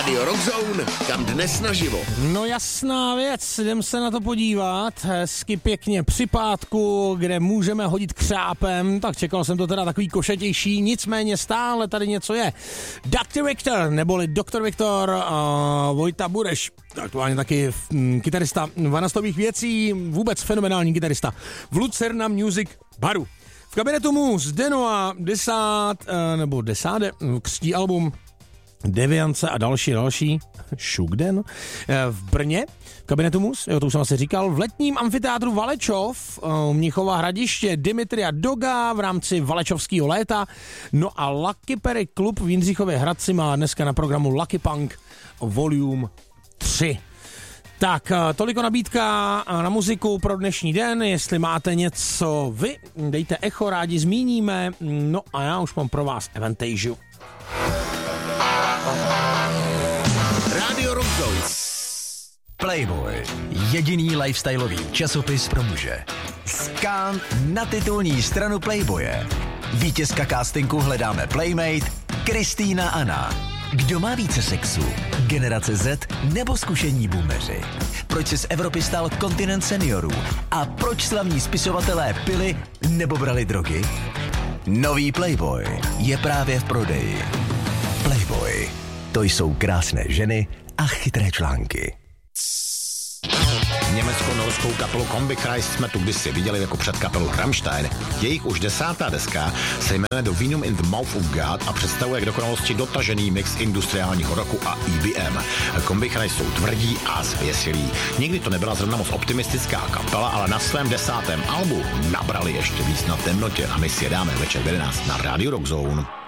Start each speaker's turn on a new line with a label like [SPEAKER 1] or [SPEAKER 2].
[SPEAKER 1] Radio Rockzone, kam dnes naživo.
[SPEAKER 2] No jasná věc, jdem se na to podívat, hezky pěkně při pátku, kde můžeme hodit křápem, tak čekal jsem to teda takový košatější, nicméně stále tady něco je. Dr. Viktor, neboli Dr. Viktor, Vojta Bureš, aktuálně taky kytarista vanastových věcí, vůbec fenomenální kytarista v Lucerna Music Baru. V kabinetu mu z Denoa desáde křtí album Deviance a další, Šugden, v Brně, v kabinetu Mus, to už jsem asi říkal, v letním amfiteátru Valečov, Mnichova Hradiště, Dimitria Doga v rámci Valečovského léta, no a Lucky Perry klub v Jindřichově Hradci má dneska na programu Lucky Punk Volume 3. Tak, toliko nabídka na muziku pro dnešní den, jestli máte něco vy, dejte echo, rádi zmíníme, no a já už mám pro vás Avantasia.
[SPEAKER 1] Radio Rockzone.
[SPEAKER 3] Playboy, jediný lifestyleový časopis pro muže. Skán na titulní stranu Playboye. Vítězka castingu Hledáme Playmate, Kristýna Anna. Kdo má více sexu? Generace Z nebo zkušení boomeři? Proč se z Evropy stal kontinent seniorů? A proč slavní spisovatelé pili nebo brali drogy? Nový Playboy je právě v prodeji. Playboy. To jsou krásné ženy a chytré články.
[SPEAKER 4] Německo-norskou kapelu Combichrist jsme tu kdysi viděli jako předkapelu Rammstein. Jejich už 10. deska se jmenuje The Venom in the Mouth of God a představuje k dokonalosti dotažený mix industriálního rocku a EBM. Combichrist jsou tvrdí a zvěsilí. Nikdy to nebyla zrovna moc optimistická kapela, ale na svém 10. albu nabrali ještě víc na temnotě a my si je dáme večer 11 na Radio Rockzone.